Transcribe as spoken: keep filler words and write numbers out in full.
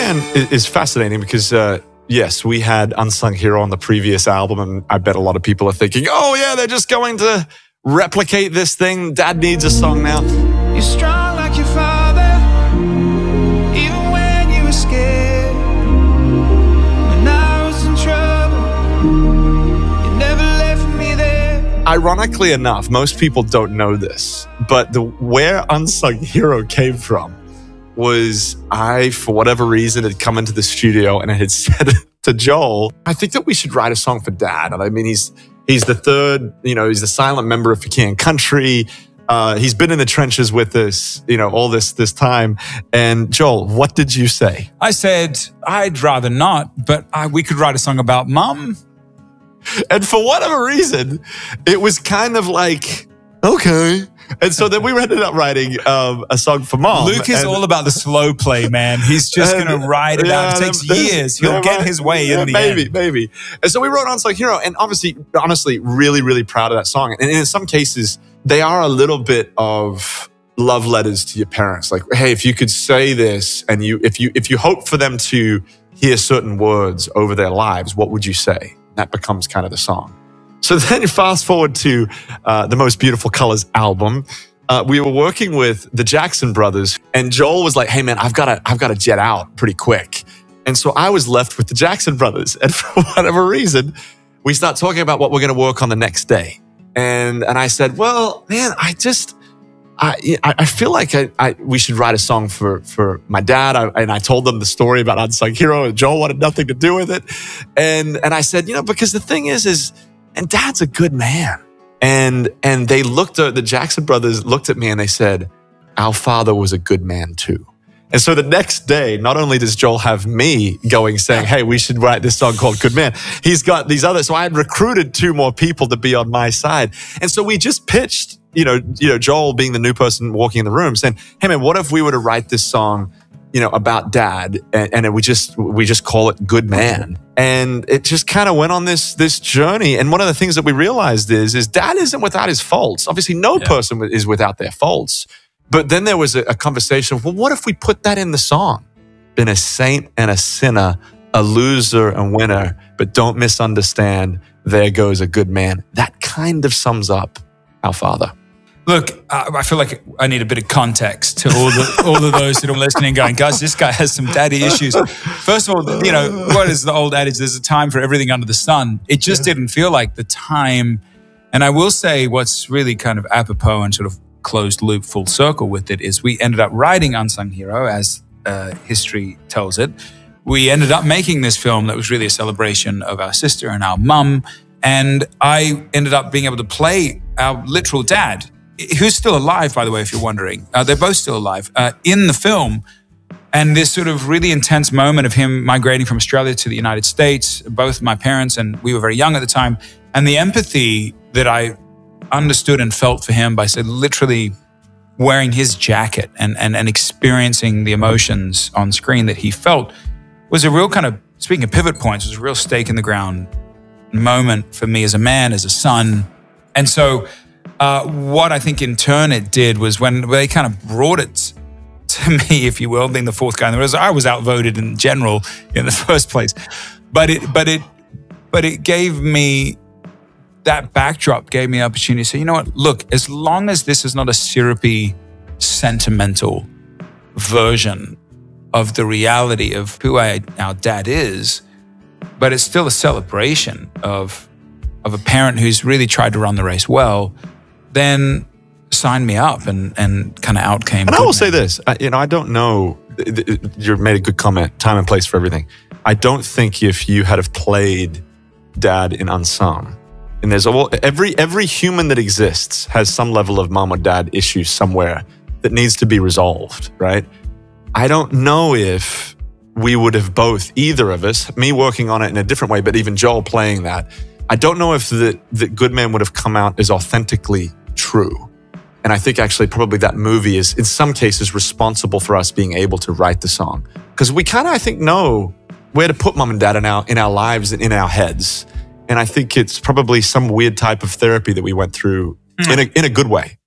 Man is, is fascinating because, uh, yes, we had Unsung Hero on the previous album, and I bet a lot of people are thinking, oh yeah, they're just going to replicate this thing. Dad needs a song now. You're strong like your father, even when you were scared. When I was in trouble, you never left me there. Ironically enough, most people don't know this, but the where Unsung Hero came from was I, for whatever reason, had come into the studio and I had said to Joel, I think that we should write a song for Dad. And I mean, he's he's the third, you know, he's the silent member of For King and Country. Uh, he's been in the trenches with us, you know, all this this time. And Joel, what did you say? I said, I'd rather not, but I, we could write a song about Mum. And for whatever reason, it was kind of like, okay. And so then we ended up writing um, a song for Mom. Luke is and, all about the slow play, man. He's just going to ride it yeah, out. It takes years. He'll get his way yeah, in the maybe, end. Maybe, maybe. And so we wrote Unsung Hero, and obviously, honestly, really, really proud of that song. And in some cases, they are a little bit of love letters to your parents. Like, hey, if you could say this, and you, if you, if you hope for them to hear certain words over their lives, what would you say? That becomes kind of the song. So then fast forward to uh, the Most Beautiful Colors album. Uh, we were working with the Jackson brothers, and Joel was like, hey man, I've got to, I've got to jet out pretty quick. And so I was left with the Jackson brothers. And for whatever reason, we start talking about what we're going to work on the next day. And, and I said, well, man, I just, I, I feel like I, I, we should write a song for, for my dad. I, and I told them the story about Unsung Hero, and Joel wanted nothing to do with it. And, and I said, you know, because the thing is, is, and Dad's a good man. And, and they looked at, the Jackson brothers looked at me and they said, our father was a good man too. And so the next day, not only does Joel have me going saying, hey, we should write this song called Good Man, he's got these others. So I had recruited two more people to be on my side. And so we just pitched, you know, you know, Joel being the new person walking in the room saying, hey man, what if we were to write this song, you know, about Dad, and, and it, we just we just call it Good Man. And it just kind of went on this this journey. And one of the things that we realized is, is Dad isn't without his faults. Obviously, no yeah. person is without their faults. But then there was a, a conversation, well, what if we put that in the song? Been a saint and a sinner, a loser and winner, but don't misunderstand, there goes a good man. That kind of sums up our father. Look, uh, I feel like I need a bit of context to all the all of those that are listening going, guys, this guy has some daddy issues. First of all, you know, what is the old adage? There's a time for everything under the sun. It just yeah. didn't feel like the time. And I will say what's really kind of apropos and sort of closed loop full circle with it is we ended up writing Unsung Hero, as uh, history tells it. We ended up making this film that was really a celebration of our sister and our mum. And I ended up being able to play our literal dad, who's still alive, by the way, if you're wondering. Uh, they're both still alive, uh, in the film. And this sort of really intense moment of him migrating from Australia to the United States, both my parents, and we were very young at the time. And the empathy that I understood and felt for him by say, literally wearing his jacket and, and, and experiencing the emotions on screen that he felt was a real kind of, speaking of pivot points, was a real stake in the ground moment for me as a man, as a son. And so Uh, what I think in turn it did was when they kind of brought it to me, if you will, being the fourth guy in the race, I was outvoted in general in the first place, but it, but it, but it gave me, that backdrop gave me the opportunity to say, you know what, look, as long as this is not a syrupy, sentimental version of the reality of who I, our dad is, but it's still a celebration of, of a parent who's really tried to run the race well, then sign me up, and, and kind of out came. And I will say this, I, you know, I don't know, you made a good comment, time and place for everything. I don't think if you had have played Dad in Unsung, and there's all, every, every human that exists has some level of mom or dad issue somewhere that needs to be resolved, right? I don't know if we would have both, either of us, me working on it in a different way, but even Joel playing that, I don't know if the, the Good Man would have come out as authentically true. And I think actually probably that movie is in some cases responsible for us being able to write the song. Because we kind of, I think, know where to put mom and dad in our, in our lives and in our heads. And I think it's probably some weird type of therapy that we went through mm. in, a, in a good way.